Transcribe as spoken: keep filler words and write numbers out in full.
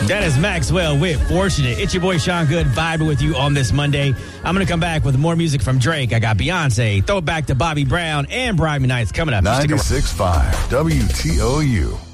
That is Maxwell with Fortunate. It's your boy Sean Good vibing with you on this Monday. I'm going to come back with more music from Drake. I got Beyonce, throw it back to Bobby Brown, and Brian Nights coming up. ninety-six point five W T O U.